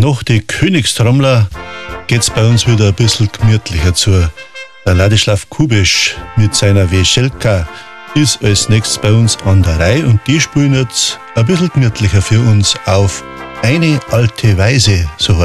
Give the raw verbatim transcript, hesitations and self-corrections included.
Nach die Königstrommler geht's bei uns wieder ein bisschen gemütlicher zu. Der Ladislav Kubisch mit seiner Weschelka ist als nächstes bei uns an der Reihe und die spielen jetzt ein bisschen gemütlicher für uns auf Eine alte Weise, so